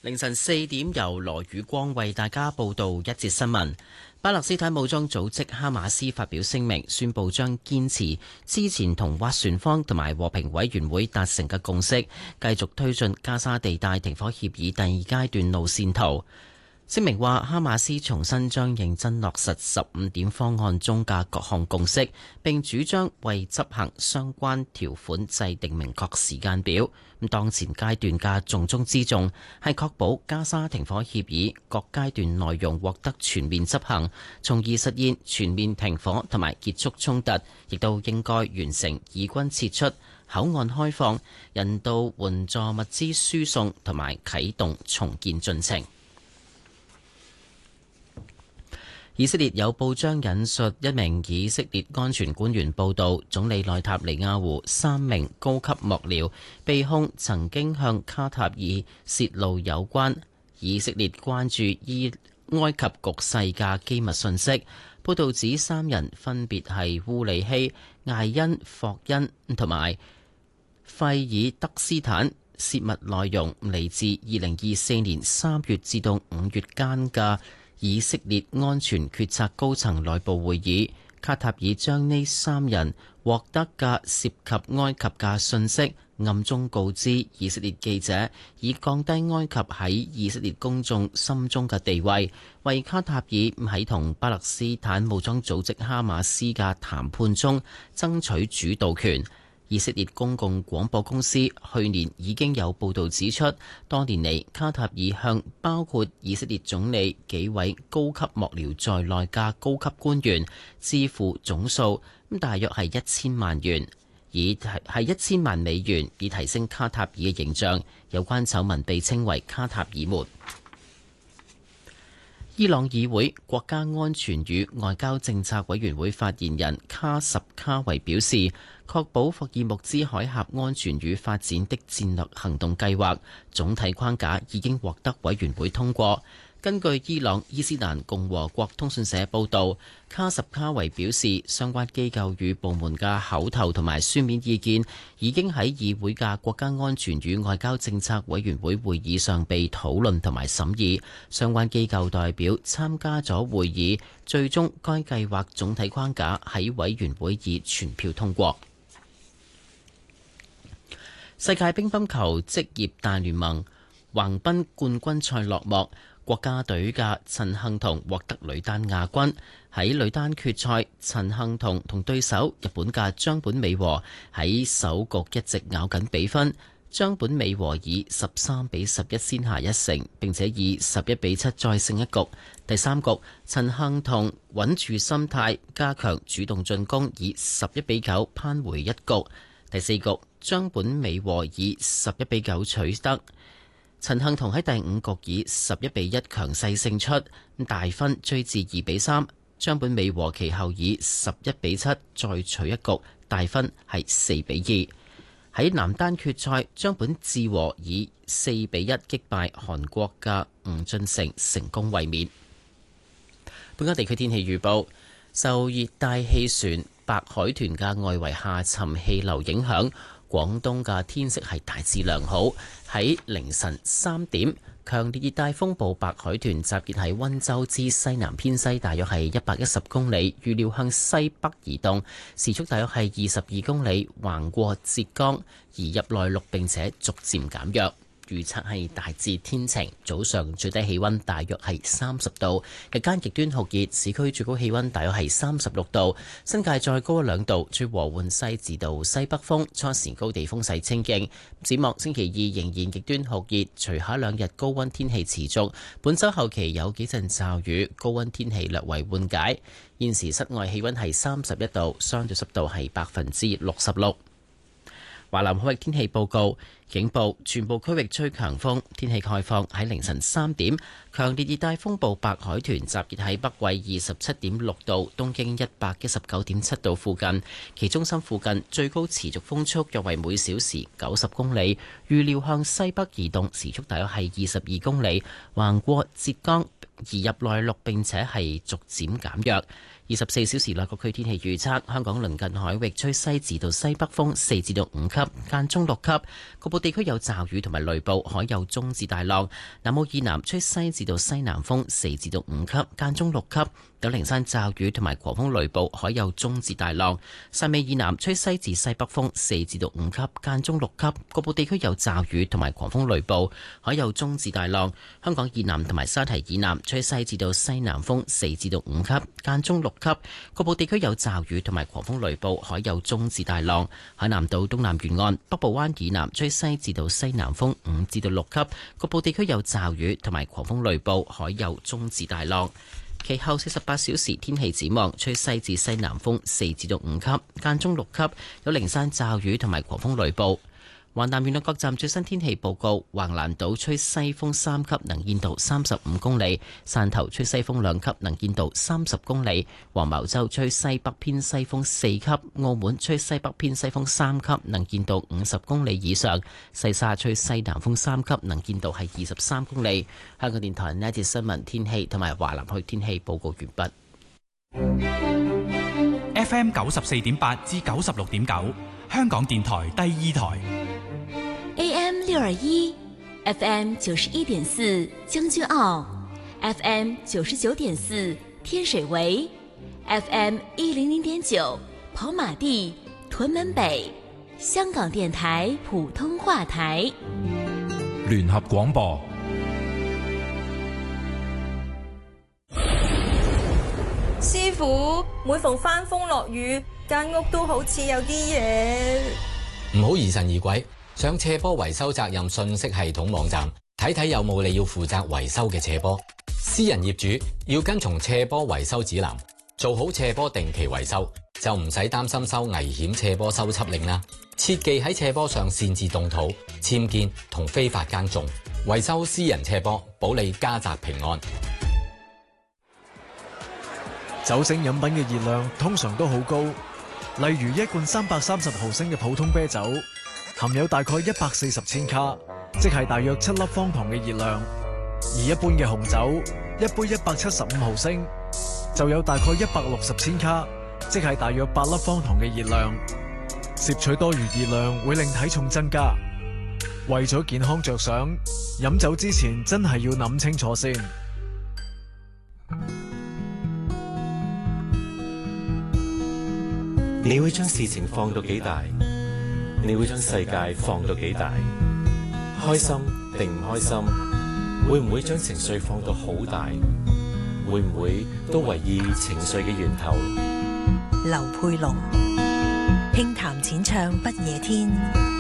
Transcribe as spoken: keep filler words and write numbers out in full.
凌晨四點，由羅宇光為大家報道一節新聞。巴勒斯坦武裝組織哈馬斯發表聲明，宣布將堅持之前同斡旋方同埋和平委員會達成嘅共識，繼續推進加沙地帶停火協議第二階段路線圖。聲明話，哈馬斯重新將認真落實十五點方案中嘅各項共識，並主張為執行相關條款制定明確時間表。咁當前階段嘅重中之重係確保加沙停火協議各階段內容獲得全面執行，從而實現全面停火同埋結束衝突，亦都應該完成以軍撤出、口岸開放、人道援助物資輸送同埋啟動重建進程。以色列有報章引述一名以色列安全官員報道，總理內塔尼亞胡三名高級幕僚被控曾經向卡塔爾泄露有關以色列關注伊埃及局勢嘅機密信息。報道指三人分別係烏里希、艾恩霍恩同埋費爾德斯坦，泄密內容嚟自二零二四年三月至到五月間嘅以色列安全決策高層內部會議。卡塔爾將呢三人獲得嘅涉及埃及嘅信息暗中告知以色列記者，以降低埃及喺以色列公眾心中嘅地位，為卡塔爾喺同巴勒斯坦武裝組織哈馬斯嘅談判中爭取主導權。以色列公共廣播公司去年已經有報導指出，多年嚟卡塔爾向包括以色列總理幾位高級幕僚在內嘅高級官員支付總數咁大約係一千萬元，以係一千萬美元，以提升卡塔爾嘅形象。有關醜聞被稱為卡塔爾門。伊朗議會國家安全與外交政策委員會發言人卡什卡維表示，確保霍爾木茲海峽安全與發展的戰略行動計劃總體框架已經獲得委員會通過。根據伊朗伊斯蘭共和國通訊社報導，卡什卡維表示，相關機構與部門嘅口頭同埋書面意見已經喺議會嘅國家安全與外交政策委員會會議上被討論同埋審議。相關機構代表參加咗會議，最終該計劃總體框架喺委員會以全票通過。世界乒乓球職業大聯盟橫濱冠軍賽落幕。國家隊嘅陳幸同獲得女單亞軍。喺女單決賽，陳幸同同對手日本嘅張本美和喺首局一直咬緊比分，張本美和以十三比十一先下一城，並且以十一比七再勝一局。第三局，陳幸同穩住心態，加強主動進攻，以十一比九扳回一局。第四局，張本美和以十一比九取得。陳幸同喺第五局以十一比一強勢勝出，大分追至二比三。張本美和其後以十一比七再取一局，大分係四比二。喺男單決賽，張本智和以四比一擊敗韓國嘅吳俊成，成功衛冕。本港地區天氣預報，受熱帶氣旋白海豚嘅外圍下沉氣流影響，廣東嘅天色係大致良好。喺凌晨三點，強烈熱帶風暴白海豚集結喺溫州之西南偏西，大約係一百一十公里，預料向西北移動，時速大約係二十二公里，橫過浙江，移入內陸並且逐漸減弱。預測係大致天晴，早上最低氣溫大約係三十度，日間極端酷熱，市區最高氣溫大約係三十六度，新界再高一兩度，吹和緩西至到西北風，初時高地風勢清勁。展望星期二仍然極端酷熱，隨後兩日高溫天氣持續，本週後期有幾陣驟雨，高溫天氣略為緩解。現時室外氣溫係三十一度，相對濕度係百分之六十六。華南海域天氣報告，警報，全部區域吹強風，天氣概況喺凌晨三點，強烈熱帶風暴白海豚集結喺北緯二十七點六度、東經一百一十九點七度附近，其中心附近最高持續風速約為每小時九十公里，預料向西北移動，時速大約係二十二公里，橫過浙江，移入內陸並且係逐漸減弱。 二十四小時內各區天氣預測：香港鄰近海域吹西至到西北風四至到五級，間中六級，局部地區有驟雨同埋雷暴，海有中至大浪。南澳以南吹西至到西南風四至到五級，間中六級，有零散驟雨同埋狂風雷暴，海有中至大浪。汕尾以南吹西至西北風四至到五級，間中六級，局部地區有驟雨同埋狂風雷暴，海有中至大浪。香港以南同埋沙堤以南吹西至到西南風四至到五級，間中六級，局部地區有驟雨同埋狂風雷暴，海有中至大浪。海南島東南沿岸、北部灣以南吹西至到西南風五至到六級，局部地區有驟雨同埋狂風雷暴，海有中至大浪。其後四十八小時天氣展望，吹西至西南風四至到五級，間中六級，有零散驟雨同埋狂風雷暴。華南沿岸各站最新天氣報告：橫瀾島吹西風三級，能見度三十五公里；汕頭吹西風兩級，能見度三十公里；黃茅洲吹西北偏西風四級；澳門吹西北偏西風三級，能見度五十公里以上；西沙吹西南風三級，能見度係二十三公里。香港電台呢一節新聞天氣同埋華南區天氣報告完畢。F M 九十四點八至九十六點九，香港電台第二台。 A M 六二一 ，F M 九十一點四將軍澳 ，F M 九十九點四天水圍 ，F M 一零零點九跑馬地屯門北，香港電台普通話台。 聯合廣播。 師傅，每逢翻風落雨，間屋都好似有啲嘢。 唔好疑神疑鬼。上斜坡維修責任信息系統網站睇睇有冇你要負責維修嘅斜坡。私人業主要跟從斜坡維修指南，做好斜坡定期維修，就唔使擔心收危險斜坡修葺令啦。切忌喺斜坡上擅自動土、僭建同非法耕種。維修私人斜坡，保你家宅平安。 酒精飲品嘅熱量通常都好高，例如一罐三百三十毫升嘅普通啤酒含有大概一百四十千卡，即係大約七粒方糖嘅熱量；而一般嘅紅酒，一杯一百七十五毫升就有大概一百六十千卡，即係大約八粒方糖嘅熱量。攝取多餘熱量會令體重增加，為咗健康着想，飲酒之前真係要諗清楚先。 你會將事情放到幾大？你會將世界放到幾大？開心定唔開心？會唔會將情緒放到好大？會唔會都為意情緒嘅源頭？ 劉佩龍，輕談淺唱不夜天。